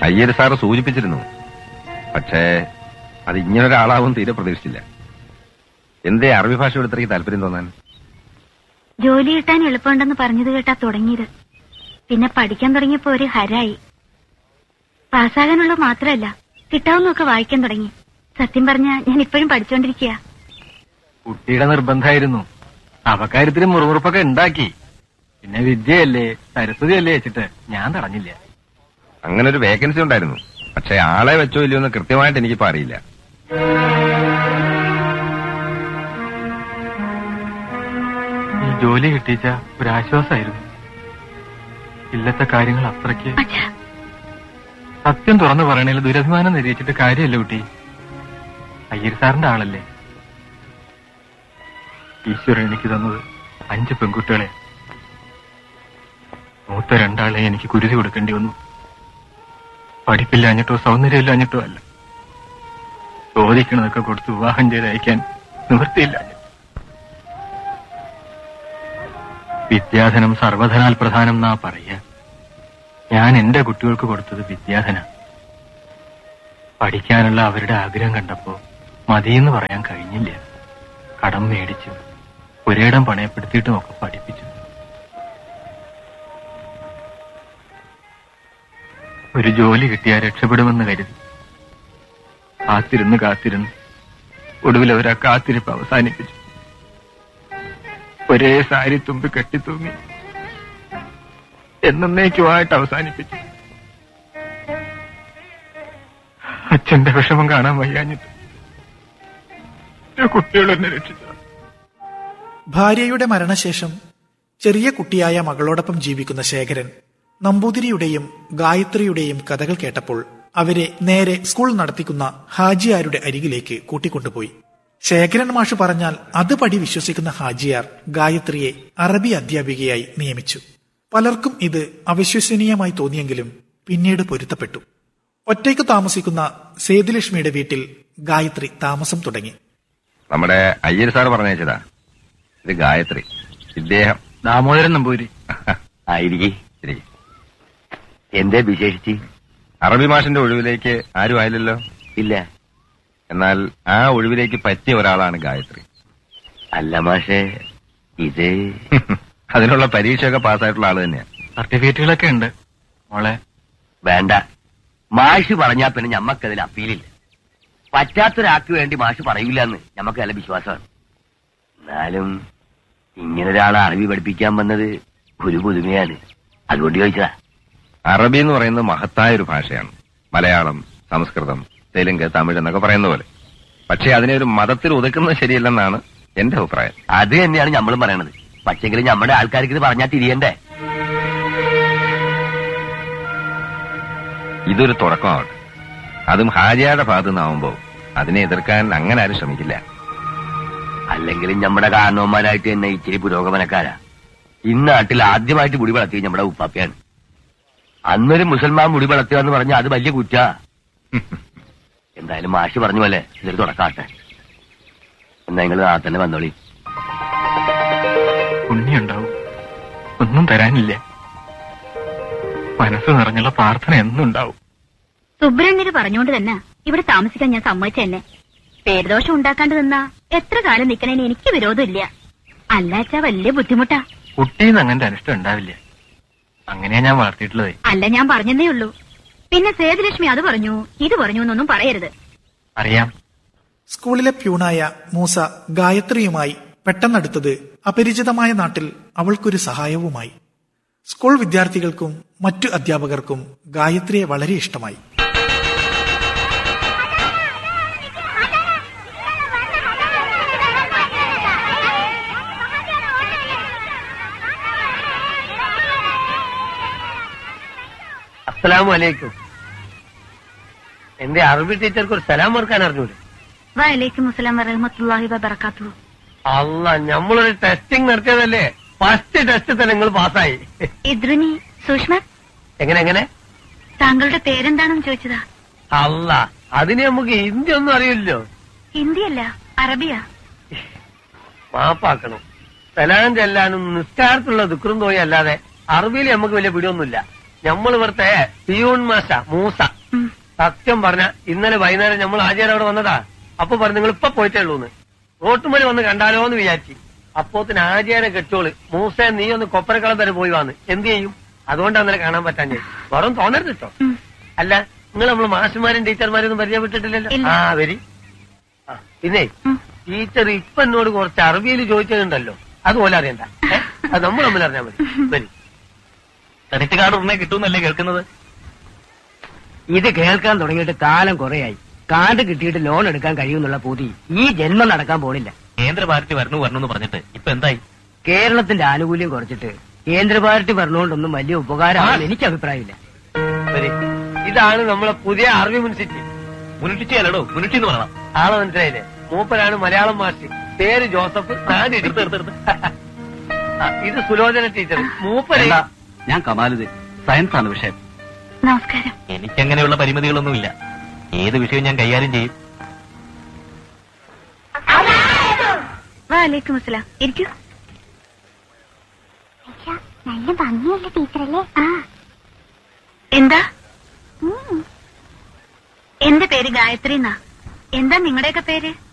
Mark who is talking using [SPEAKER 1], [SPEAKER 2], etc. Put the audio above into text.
[SPEAKER 1] Iyer sir സൂചിപ്പിച്ചിരുന്നു. പക്ഷേ അത് ഇങ്ങനൊരാളാവും തീരെ പ്രതീക്ഷിച്ചില്ല. എന്തേ അറബി ഭാഷയോട് ഇത്രയ്ക്ക് താല്പര്യം തോന്നാൻ?
[SPEAKER 2] ജോലി കിട്ടാൻ എളുപ്പമുണ്ടെന്ന് പറഞ്ഞത് കേട്ടാ തുടങ്ങിയത്. പിന്നെ പഠിക്കാൻ തുടങ്ങിയപ്പോ ഒരു ഹരായി. പാസ്സാകാനുള്ള മാത്രമല്ല, കിട്ടാവുന്നൊക്കെ വായിക്കാൻ തുടങ്ങി. സത്യം പറഞ്ഞ ഞാൻ ഇപ്പോഴും പഠിച്ചോണ്ടിരിക്കുക.
[SPEAKER 3] കുട്ടിയുടെ നിർബന്ധമായിരുന്നു. അവക്കാര്യത്തിന് മുറുമുറുപ്പൊക്കെ ഉണ്ടാക്കി. പിന്നെ വിദ്യയല്ലേ സരസ്വതിയല്ലേ വെച്ചിട്ട് ഞാൻ തടഞ്ഞില്ല.
[SPEAKER 1] അങ്ങനെ ഒരു വേക്കൻസി ഉണ്ടായിരുന്നു. പക്ഷെ ആളെ വെച്ചോ ഇല്ലയോ എന്ന് കൃത്യമായിട്ട് എനിക്കിപ്പോ അറിയില്ല.
[SPEAKER 3] ഈ ജോലി കിട്ടിച്ച ഒരാശ്വാസമായിരുന്നു. ഇല്ലത്തെ കാര്യങ്ങൾ അത്രയ്ക്ക് സത്യം തുറന്നു പറയണേൽ ദുരഭിമാനം നിരീക്ഷിച്ചിട്ട് കാര്യമല്ല കുട്ടി. അയ്യർ സാറിന്റെ ആളല്ലേ. ഈശ്വരൻ എനിക്ക് തന്നത് 5 പെൺകുട്ടികളെ. മൂത്ത 2 എനിക്ക് കുരുതി കൊടുക്കേണ്ടി വന്നു. പഠിപ്പില്ലാഞ്ഞിട്ടോ സൗന്ദര്യമില്ലാഞ്ഞിട്ടോ അല്ല. ചോദിക്കണതൊക്കെ കൊടുത്ത് വിവാഹം ചെയ്ത് അയക്കാൻ നിവൃത്തിയില്ല. വിദ്യാധനം സർവധനാൽ പ്രധാനം എന്നാ പറയാ. ഞാൻ എന്റെ കുട്ടികൾക്ക് കൊടുത്തത് വിദ്യാധന. പഠിക്കാനുള്ള അവരുടെ ആഗ്രഹം കണ്ടപ്പോ മതിയെന്ന് പറയാൻ കഴിഞ്ഞില്ല. കടം മേടിച്ചു ഒരേടം പണയപ്പെടുത്തിയിട്ടും ഒക്കെ പഠിപ്പിച്ചു. ഒരു ജോലി കിട്ടിയാൽ രക്ഷപ്പെടുമെന്ന് കരുതി കാത്തിരുന്ന് ഒടുവിൽ അവരാ കാത്തിരിപ്പ് അവസാനിപ്പിച്ചു. ഒരേ സാരി തുമ്പി കെട്ടിത്തൂങ്ങി എന്നേക്കുമായിട്ട് അവസാനിപ്പിച്ചു. അച്ഛന്റെ വിഷമം കാണാൻ വയ്യാഞ്ഞിട്ട് കുട്ടികൾ എന്നെ രക്ഷിച്ചു.
[SPEAKER 4] ഭാര്യയുടെ മരണശേഷം ചെറിയ കുട്ടിയായ മകളോടൊപ്പം ജീവിക്കുന്ന ശേഖരൻ നമ്പൂതിരിയുടെയും ഗായത്രിയുടെയും കഥകൾ കേട്ടപ്പോൾ അവരെ നേരെ സ്കൂൾ നടത്തിക്കുന്ന ഹാജിയാരുടെ അരികിലേക്ക് കൂട്ടിക്കൊണ്ടുപോയി. ശേഖരൻ മാഷ് പറഞ്ഞാൽ അത് പടി വിശ്വസിക്കുന്ന ഹാജിയാർ ഗായത്രിയെ അറബി അധ്യാപികയായി നിയമിച്ചു. പലർക്കും ഇത് അവിശ്വസനീയമായി തോന്നിയെങ്കിലും പിന്നീട് പൊരുത്തപ്പെട്ടു. ഒറ്റയ്ക്ക് താമസിക്കുന്ന സേതുലക്ഷ്മിയുടെ വീട്ടിൽ ഗായത്രി താമസം തുടങ്ങി.
[SPEAKER 1] നമ്മുടെ അയ്യർ സാർ പറഞ്ഞയച്ചതാ. ഇത് ഗായത്രി, ഇദ്ദേഹം
[SPEAKER 3] ദാമോദരൻ നമ്പൂരി.
[SPEAKER 5] ആയിരിക്കും. എന്തേ വിശേഷിച്ച്?
[SPEAKER 1] അറബി മാഷിന്റെ ഒഴിവിലേക്ക് ആരും ആയില്ലല്ലോ.
[SPEAKER 5] ഇല്ല.
[SPEAKER 1] എന്നാൽ ആ ഒഴിവിലേക്ക് പറ്റിയ ഒരാളാണ് ഗായത്രി.
[SPEAKER 5] അല്ല മാഷേ, ഇത്
[SPEAKER 1] അതിനുള്ള പരീക്ഷയൊക്കെ പാസ്സായിട്ടുള്ള ആള് തന്നെയാ.
[SPEAKER 3] സർട്ടിഫിക്കറ്റുകളൊക്കെ ഉണ്ട് മോളെ.
[SPEAKER 5] വേണ്ട, മാഷ് പറഞ്ഞാ പിന്നെ ഞമ്മക്കതിൽ അപ്പീലില്ല. പറ്റാത്തൊരാൾക്ക് വേണ്ടി മാഷ് പറയൂല എന്ന് ഞമ്മക്ക് നല്ല വിശ്വാസമാണ്. എന്നാലും ഇങ്ങനൊരാളെ അറബി പഠിപ്പിക്കാൻ വന്നത് ഒരു പുതുമയാണ്. അതുകൊണ്ട് ചോദിച്ചതാ.
[SPEAKER 1] അറബി എന്ന് പറയുന്നത് മഹത്തായ ഒരു ഭാഷയാണ്. മലയാളം, സംസ്കൃതം, തെലുങ്ക്, തമിഴ് എന്നൊക്കെ പറയുന്ന പോലെ. പക്ഷെ അതിനെ ഒരു മതത്തിൽ ഒതുക്കുന്നത് ശരിയല്ലെന്നാണ് എന്റെ അഭിപ്രായം.
[SPEAKER 5] അത് തന്നെയാണ് നമ്മളും പറയണത്. പക്ഷെങ്കിലും നമ്മുടെ ആൾക്കാർക്ക് ഇത് പറഞ്ഞാൽ തിരിയണ്ടേ?
[SPEAKER 1] ഇതൊരു തുടക്കമാവട്ടെ. അതും ഹാജിയാരുടെ ഭാഗത്തു നിന്നാവുമ്പോ അതിനെ എതിർക്കാൻ അങ്ങനെ ആരും ശ്രമിക്കില്ല.
[SPEAKER 5] അല്ലെങ്കിലും നമ്മുടെ കാരണവന്മാരായിട്ട് തന്നെ ഇച്ചിരി പുരോഗമനക്കാരാ. ഇന്നാട്ടിൽ ആദ്യമായിട്ട് മുടി വളർത്തിയത് നമ്മുടെ ഉപ്പാപ്പയാണ്. അന്നൊരു മുസൽമാൻ മുടി വളർത്തുക എന്ന് പറഞ്ഞാൽ അത് വലിയ കുറ്റാ. എന്തായാലും മാഷി പറഞ്ഞ പോലെ ഇതൊരു തുടക്കാട്ടെ. എന്നാ നിങ്ങൾ നാളെ തന്നെ വന്നോളി.
[SPEAKER 3] പുണ്യുണ്ടാവും. ഒന്നും തരാനില്ല. മനസ്സ് നിറഞ്ഞുള്ള പ്രാർത്ഥന എന്നും ഉണ്ടാവും.
[SPEAKER 2] സുബ്രഹ്മണ്യര് പറഞ്ഞുകൊണ്ട് തന്നെ ഇവിടെ താമസിക്കാൻ ഞാൻ സമ്മതിച്ചെന്നെ. പേരുദോഷം ഉണ്ടാക്കാണ്ട് നിന്നാ എത്ര കാലം നിൽക്കണേന് എനിക്ക് വിരോധമില്ല. അല്ലാച്ചാ വലിയ ബുദ്ധിമുട്ടാ.
[SPEAKER 3] കുട്ടീന്ന് അങ്ങനത്തെ അനിഷ്ടം ഉണ്ടാവില്ല. അങ്ങനെയാ ഞാൻ വളർത്തിയിട്ടുള്ളത്.
[SPEAKER 2] അല്ല, ഞാൻ പറഞ്ഞതേ ഉള്ളൂ. പിന്നെ സേതുലക്ഷ്മി അത് പറഞ്ഞു ഇത് പറഞ്ഞു എന്നൊന്നും പറയരുത്.
[SPEAKER 3] അറിയാം.
[SPEAKER 4] സ്കൂളിലെ പ്യൂണായ മൂസ ഗായത്രിയുമായി പെട്ടെന്നടുത്തത് അപരിചിതമായ നാട്ടിൽ അവൾക്കൊരു സഹായവുമായി. സ്കൂൾ വിദ്യാർത്ഥികൾക്കും മറ്റു അധ്യാപകർക്കും ഗായത്രിയെ വളരെ ഇഷ്ടമായി.
[SPEAKER 5] അസ്സലാമു അലൈക്കും. എന്റെ അറബി ടീച്ചർക്ക് ഒരു സലാം ഓർക്കാൻ അറിഞ്ഞൂടെ?
[SPEAKER 2] വഅലൈക്കും അസ്സലാം വറഹ്മത്തുള്ളാഹി വബറകാതുഹു.
[SPEAKER 5] അല്ല, നമ്മളൊരു ടെസ്റ്റിംഗ് നടത്തിയതല്ലേ? ഫസ്റ്റ് ടെസ്റ്റ് തന്നെ നിങ്ങൾ പാസ്സായി.
[SPEAKER 2] ഇദ്രുനി സുഷ്മ,
[SPEAKER 5] എങ്ങനെ
[SPEAKER 2] താങ്കളുടെ പേരെന്താണെന്ന് ചോദിച്ചതാ.
[SPEAKER 5] അല്ല, അതിന് നമുക്ക് ഹിന്ദി ഒന്നും അറിയില്ലോ.
[SPEAKER 2] ഹിന്ദിയല്ല, അറബിയാ.
[SPEAKER 5] മാപ്പാക്കണം. സലാം ചെല്ലാനും നിസ്കാരത്തിലുള്ള ദുഃഖം തോന്നി അല്ലാതെ അറബിയിൽ നമുക്ക് വലിയ പിടിയൊന്നുമില്ല. നമ്മൾ ഇവിടുത്തെ പിയൂൺ മാഷ മൂസ
[SPEAKER 6] സത്യം പറഞ്ഞ ഇന്നലെ വൈകുന്നേരം നമ്മൾ ആചാരം അവിടെ വന്നതാ. അപ്പൊ പറഞ്ഞു നിങ്ങൾ ഇപ്പൊ പോയിട്ടേ ഉള്ളൂന്ന്. റോട്ടുമണി വന്ന് കണ്ടാലോ എന്ന് വിചാരിച്ചു. അപ്പോത്തിന് ആചാരം കെട്ടോള് മൂസേ നീ ഒന്ന് കൊപ്പരക്കളം വരെ പോയി വന്ന് എന്ത് ചെയ്യും? അതുകൊണ്ട് അന്നേരം കാണാൻ പറ്റാൻ വെറും തോന്നരുത് കേട്ടോ. അല്ല നിങ്ങൾ നമ്മൾ മാഷുമാരും ടീച്ചർമാരൊന്നും പരിചയപ്പെട്ടിട്ടില്ലല്ലോ.
[SPEAKER 2] ഇല്ല.
[SPEAKER 6] ആ വരി. പിന്നെ ടീച്ചർ ഇപ്പൊ എന്നോട് കുറച്ച് അറബിയിൽ ചോദിച്ചതുണ്ടല്ലോ, അതുപോലെ അറിയണ്ട. അത് നമ്മൾ തമ്മിൽ അറിഞ്ഞാൽ മതി. വരി.
[SPEAKER 3] ക്രെഡിറ്റ് കാർഡ് ഉടനെ കിട്ടുമെന്നല്ലേ കേൾക്കുന്നത്?
[SPEAKER 5] ഇത് കേൾക്കാൻ തുടങ്ങിയിട്ട് കാലം കുറയായി. കാർഡ് കിട്ടിയിട്ട് ലോൺ എടുക്കാൻ കഴിയുമെന്നുള്ള പൂതി ഈ ജന്മം നടക്കാൻ പോണില്ല.
[SPEAKER 3] കേന്ദ്ര പാർട്ടി വരണു എന്ന് പറഞ്ഞിട്ട് ഇപ്പൊ എന്തായി?
[SPEAKER 5] കേരളത്തിന്റെ ആനുകൂല്യം കുറച്ചിട്ട് കേന്ദ്ര പാർട്ടി പറഞ്ഞുകൊണ്ടൊന്നും വലിയ ഉപകാരമാണെന്ന് എനിക്ക് അഭിപ്രായമില്ല.
[SPEAKER 6] വരി. ഇതാണ് നമ്മളെ പുതിയ അറബി മുനിസിറ്റി.
[SPEAKER 3] മുനിറ്റി അല്ലടോ, മുനിറ്റി എന്ന് പറയണം.
[SPEAKER 6] ആളെ മനസ്സിലായില്ലേ? മൂപ്പരാണ് മലയാളം മാസ്റ്റർ. പേര് ജോസഫ്. നാട് ഇടുക്കി. ഇത് സുലോചന ടീച്ചർ. മൂപ്പര്
[SPEAKER 3] ഞാൻ കമാലുദ്ദീൻ. സയൻസ് ആണ് വിഷയം.
[SPEAKER 2] നമസ്കാരം.
[SPEAKER 3] എനിക്കങ്ങനെയുള്ള പരിമിതികളൊന്നുമില്ല. ഏത് വിഷയവും ഞാൻ കൈകാര്യം ചെയ്യും.
[SPEAKER 2] വാലേക്കും അസ്സലാം. ഇരിക്കൂ.
[SPEAKER 7] നല്ല ഭംഗിയല്ലേ ടീച്ചറല്ലേ?
[SPEAKER 2] ആ എന്താ? എന്റെ പേര് ഗായത്രി എന്നാ. എന്താ നിങ്ങളുടെയൊക്കെ പേര്?